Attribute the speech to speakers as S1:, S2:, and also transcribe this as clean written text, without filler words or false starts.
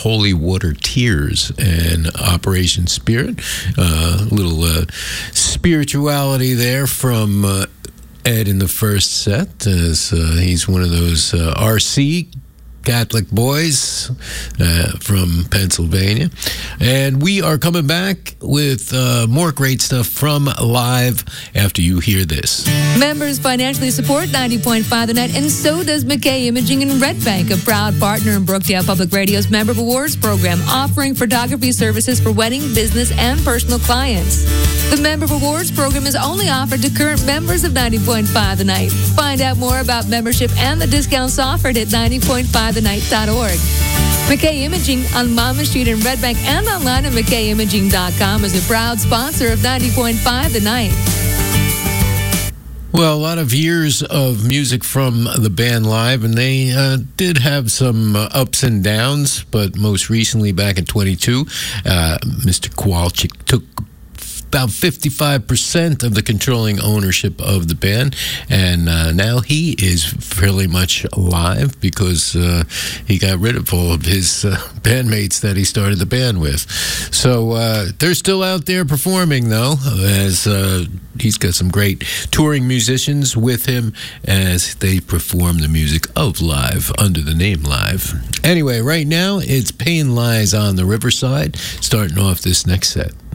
S1: Holy Water Tears and Operation Spirit. Little spirituality there from Ed in the first set, as he's one of those RC Catholic boys from Pennsylvania. And we are coming back with more great stuff from Live after you hear this.
S2: Members financially support 90.5 The Night, and so does McKay Imaging in Red Bank, a proud partner in Brookdale Public Radio's Member Awards program, offering photography services for wedding, business, and personal clients. The Member Awards program is only offered to current members of 90.5 The Night. Find out more about membership and the discounts offered at 90.5thenight.org. McKay Imaging on Monmouth Street in Red Bank and online at McKayImaging.com is a proud sponsor of 90.5 The Night.
S1: Well, a lot of years of music from the band Live, and they did have some ups and downs, but most recently back in 22, Mr. Kowalczyk took about 55% of the controlling ownership of the band, and now he is fairly much alive because he got rid of all of his bandmates that he started the band with. So they're still out there performing, though, as he's got some great touring musicians with him as they perform the music of Live under the name Live. Anyway, right now it's Pain Lies on the Riverside, starting off this next set.